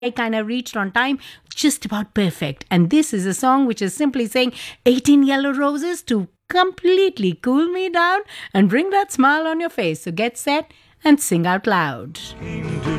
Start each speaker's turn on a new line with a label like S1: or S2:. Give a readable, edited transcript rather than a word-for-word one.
S1: kind of reached on time, just about perfect. And this is a song which is simply saying 18 yellow roses to completely cool me down and bring that smile on your face. So get set and sing out loud.
S2: Came to